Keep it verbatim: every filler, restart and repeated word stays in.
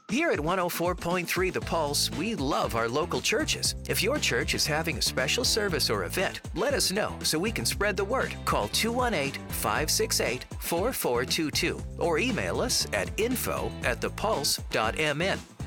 Here at one oh four point three The Pulse, we love our local churches. If your church is having a special service or event, let us know so we can spread the word. Call two one eight, five six eight, four four two two or email us at info at thepulse dot m n.